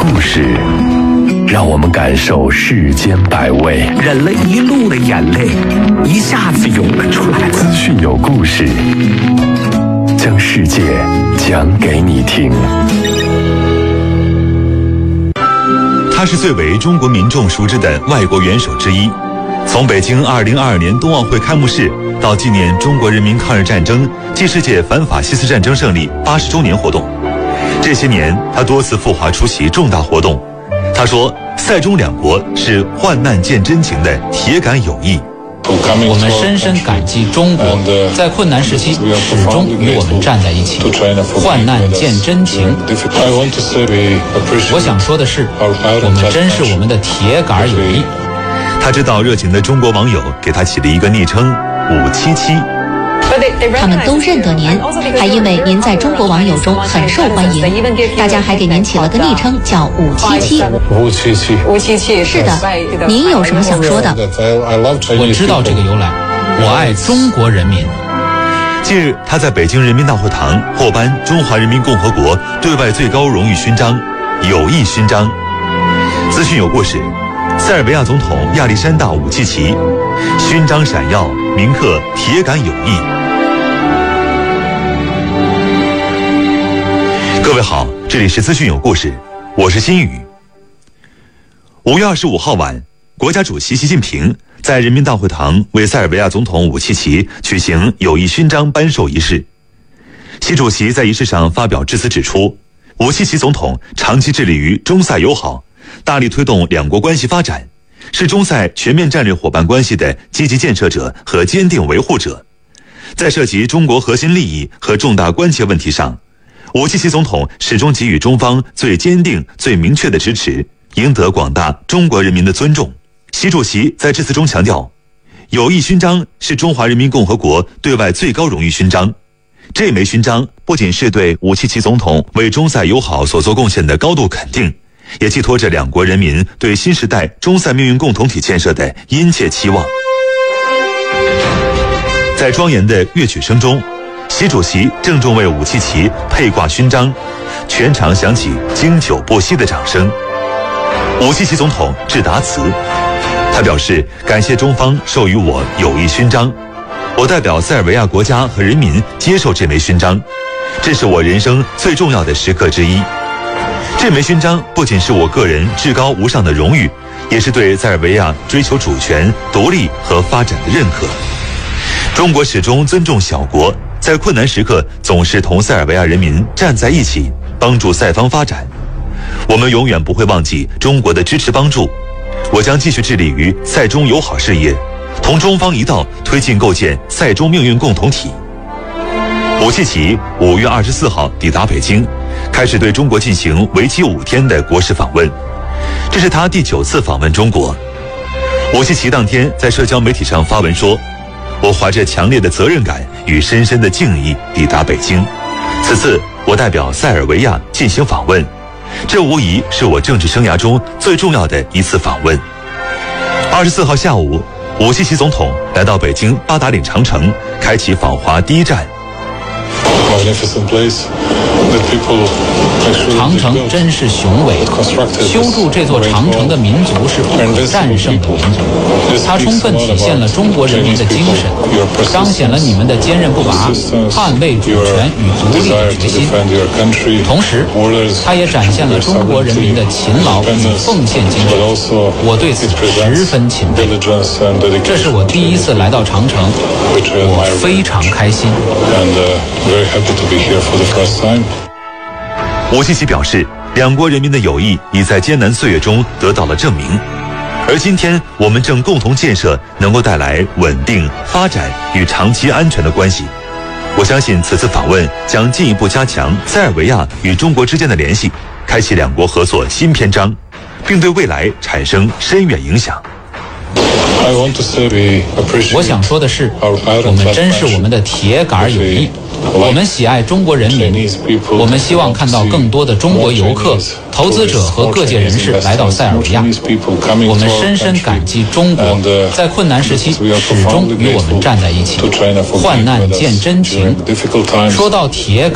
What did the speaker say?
故事，让我们感受世间百味。 忍了一路的眼泪，一下子涌了出来。 资讯有故事，将世界讲给你听。 他是最为中国民众熟知的外国元首之一。从北京2022年冬奥会开幕式到纪念中国人民抗日战争暨世界反法西斯战争胜利80周年活动，这些年他多次赴华出席重大活动。他说，塞中两国是患难见真情的铁杆友谊。 我们深深感激中国在困难时期始终与我们站在一起，患难见真情。我想说的是，我们真是我们的铁杆友谊。 他知道热情的中国网友给他起了一个昵称577。 他们都认得您，还因为您在中国网友中很受欢迎，大家还给您起了个昵称叫577。577，是的，您有什么想说的？ 我知道这个由来，我爱中国人民。 近日，他在北京人民大会堂获颁中华人民共和国对外最高荣誉勋章——友谊勋章。资讯有故事，塞尔维亚总统亚历山大·武契奇，勋章闪耀，铭刻铁杆友谊。各位好，这里是资讯有故事，我是新宇。5月25号晚，国家主席习近平在人民大会堂为塞尔维亚总统武契奇举行友谊勋章颁授仪式。习主席在仪式上发表致辞指出，武契奇总统长期致力于中塞友好，大力推动两国关系发展，是中塞全面战略伙伴关系的积极建设者和坚定维护者。在涉及中国核心利益和重大关切问题上，武契奇总统始终给予中方最坚定、最明确的支持，赢得广大中国人民的尊重。习主席在致辞中强调，友谊勋章是中华人民共和国对外最高荣誉勋章。这枚勋章不仅是对武契奇总统为中塞友好所做贡献的高度肯定，也寄托着两国人民对新时代中塞命运共同体建设的殷切期望。在庄严的乐曲声中，习主席郑重为武契奇佩挂勋章，全场响起经久不息的掌声。武契奇总统致答词，他表示感谢中方授予我友谊勋章，我代表塞尔维亚国家和人民接受这枚勋章，这是我人生最重要的时刻之一。这枚勋章不仅是我个人至高无上的荣誉，也是对塞尔维亚追求主权、独立和发展的认可。中国始终尊重小国，在困难时刻总是同塞尔维亚人民站在一起，帮助塞方发展。我们永远不会忘记中国的支持帮助，我将继续致力于塞中友好事业，同中方一道推进构建塞中命运共同体。武契奇5月24号抵达北京，开始对中国进行为期5天的国事访问，这是他第9次访问中国。武契奇当天在社交媒体上发文说，我怀着强烈的责任感与深深的敬意抵达北京，此次我代表塞尔维亚进行访问，这无疑是我政治生涯中最重要的一次访问。24号下午，武契奇总统来到北京八达岭长城，开启访华第一站。 长城真是雄伟，修筑这座长城的民族是不可战胜的民族，它充分体现了中国人民的精神，彰显了你们的坚韧不拔、捍卫主权与独立的决心。同时，它也展现了中国人民的勤劳与奉献精神，我对此十分钦佩。这是我第一次来到长城，我非常开心。 武契奇表示，两国人民的友谊已在艰难岁月中得到了证明，而今天我们正共同建设能够带来稳定、发展与长期安全的关系。我相信此次访问将进一步加强塞尔维亚与中国之间的联系，开启两国合作新篇章，并对未来产生深远影响。 我想说的是，我们真是我们的铁杆友谊。我们喜爱中国人民，我们希望看到更多的中国游客、投资者和各界人士来到塞尔维亚。我们深深感激中国在困难时期始终与我们站在一起，患难见真情。说到铁